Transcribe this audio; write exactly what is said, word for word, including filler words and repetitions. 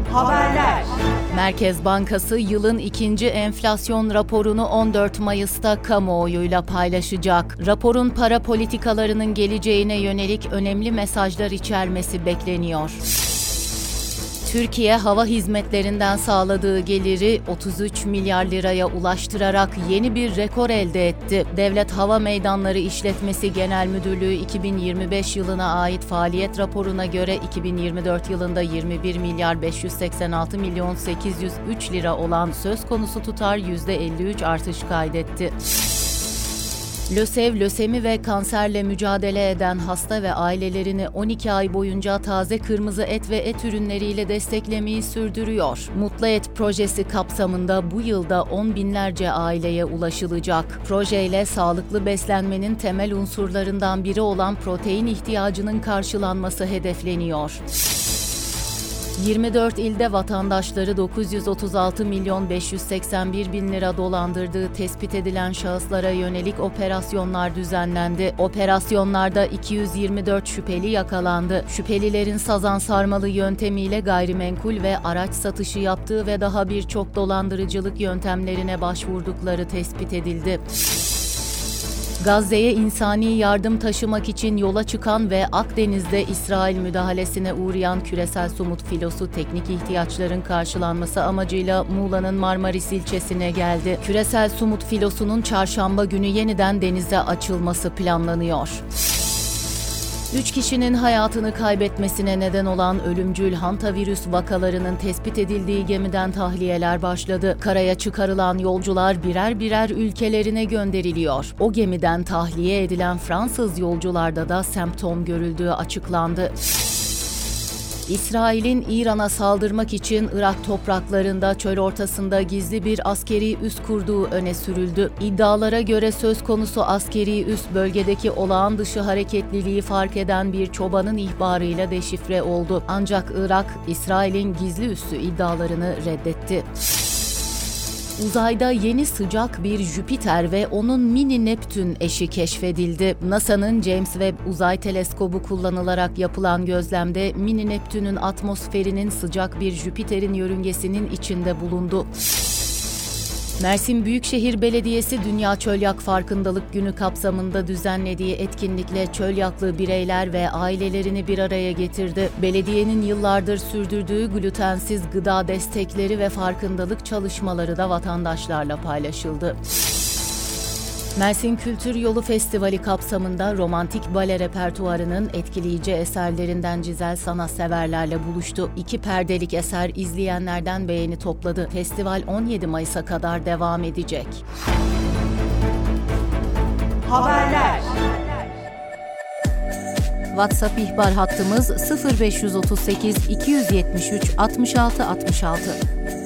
Haberler. Merkez Bankası yılın ikinci enflasyon raporunu on dört Mayıs'ta kamuoyuyla paylaşacak. Raporun para politikalarının geleceğine yönelik önemli mesajlar içermesi bekleniyor. Türkiye, hava hizmetlerinden sağladığı geliri otuz üç milyar liraya ulaştırarak yeni bir rekor elde etti. Devlet Hava Meydanları İşletmesi Genel Müdürlüğü iki bin yirmi beş yılına ait faaliyet raporuna göre iki bin yirmi dört yılında yirmi bir milyar beş yüz seksen altı milyon sekiz yüz üç lira olan söz konusu tutar yüzde elli üç artış kaydetti. LÖSEV, lösemi ve kanserle mücadele eden hasta ve ailelerini on iki ay boyunca taze kırmızı et ve et ürünleriyle desteklemeyi sürdürüyor. Mutlu Et projesi kapsamında bu yılda on binlerce aileye ulaşılacak. Projeyle sağlıklı beslenmenin temel unsurlarından biri olan protein ihtiyacının karşılanması hedefleniyor. yirmi dört ilde vatandaşları dokuz yüz otuz altı milyon beş yüz seksen bir bin lira dolandırdığı tespit edilen şahıslara yönelik operasyonlar düzenlendi. Operasyonlarda iki yüz yirmi dört şüpheli yakalandı. Şüphelilerin sazan sarmalı yöntemiyle gayrimenkul ve araç satışı yaptığı ve daha birçok dolandırıcılık yöntemlerine başvurdukları tespit edildi. Gazze'ye insani yardım taşımak için yola çıkan ve Akdeniz'de İsrail müdahalesine uğrayan küresel somut filosu teknik ihtiyaçların karşılanması amacıyla Muğla'nın Marmaris ilçesine geldi. Küresel somut filosunun çarşamba günü yeniden denize açılması planlanıyor. Üç kişinin hayatını kaybetmesine neden olan ölümcül hantavirüs vakalarının tespit edildiği gemiden tahliyeler başladı. Karaya çıkarılan yolcular birer birer ülkelerine gönderiliyor. O gemiden tahliye edilen Fransız yolcularda da semptom görüldüğü açıklandı. İsrail'in İran'a saldırmak için Irak topraklarında çöl ortasında gizli bir askeri üs kurduğu öne sürüldü. İddialara göre söz konusu askeri üs bölgedeki olağan dışı hareketliliği fark eden bir çobanın ihbarıyla deşifre oldu. Ancak Irak, İsrail'in gizli üssü iddialarını reddetti. Uzayda yeni sıcak bir Jüpiter ve onun mini Neptün eşi keşfedildi. NASA'nın James Webb Uzay Teleskobu kullanılarak yapılan gözlemde mini Neptün'ün atmosferinin sıcak bir Jüpiter'in yörüngesinin içinde bulundu. Mersin Büyükşehir Belediyesi Dünya Çölyak Farkındalık Günü kapsamında düzenlediği etkinlikle çölyaklı bireyler ve ailelerini bir araya getirdi. Belediyenin yıllardır sürdürdüğü glutensiz gıda destekleri ve farkındalık çalışmaları da vatandaşlarla paylaşıldı. Mersin Kültür Yolu Festivali kapsamında romantik bale repertuarının etkileyici eserlerinden Cizel sanatseverlerle buluştu. İki perdelik eser izleyenlerden beğeni topladı. Festival on yedi Mayıs'a kadar devam edecek. Haberler. WhatsApp ihbar hattımız sıfır beş otuz sekiz iki yüz yetmiş üç altmış altı altmış altı.